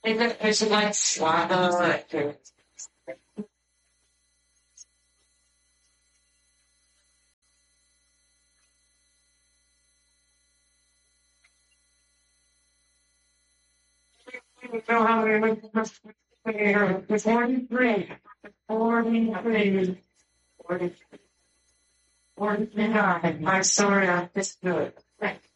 It's like swallow. You know how we look here. 43, 43, 40, 49. I'm sorry, I missed good.